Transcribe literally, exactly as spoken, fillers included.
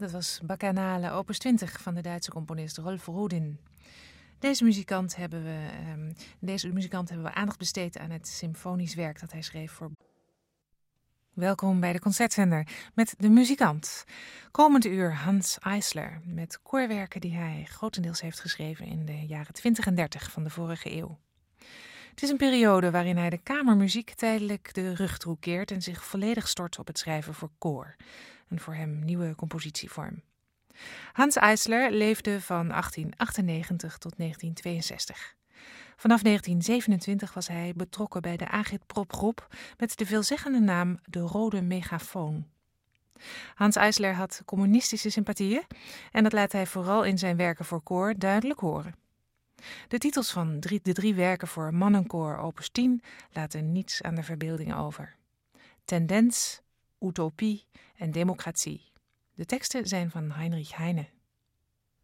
Dat was Bacchanale opus twintig van de Duitse componist Rolf Rudin. Deze muzikant hebben we, um, deze muzikant hebben we aandacht besteed aan het symfonisch werk dat hij schreef voor... Welkom bij de Concertzender met de muzikant. Komend uur Hans Eisler met koorwerken die hij grotendeels heeft geschreven in de jaren twintig en dertig van de vorige eeuw. Het is een periode waarin hij de kamermuziek tijdelijk de rug toekeert en zich volledig stort op het schrijven voor koor. Een voor hem nieuwe compositievorm. Hans Eisler leefde van achttien achtennegentig tot negentien tweeënzestig. Vanaf negentien zevenentwintig was hij betrokken bij de Agitprop-groep met de veelzeggende naam de Rode Megafoon. Hans Eisler had communistische sympathieën en dat laat hij vooral in zijn werken voor koor duidelijk horen. De titels van drie, de drie werken voor mannenkoor opus tien laten niets aan de verbeelding over. Tendens, Utopie en Democratie. De teksten zijn van Heinrich Heine.